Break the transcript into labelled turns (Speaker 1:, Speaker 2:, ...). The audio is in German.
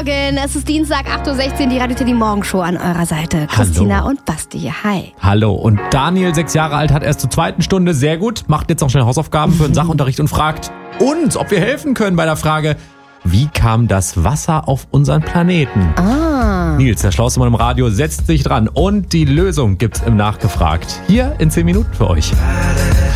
Speaker 1: Morgen. Es ist Dienstag, 8.16 Uhr, die Radio Teddy Morgenshow an eurer Seite. Christina und Basti. Hi.
Speaker 2: Hallo. Und Daniel, 6 Jahre alt, hat erst zur 2. Stunde. Sehr gut. Macht jetzt noch schnell Hausaufgaben für den Sachunterricht und fragt uns, ob wir helfen können bei der Frage, wie kam das Wasser auf unseren Planeten? Nils, der schlauste Mann im Radio, setzt sich dran und die Lösung gibt's im Nachgefragt. Hier in 10 Minuten für euch.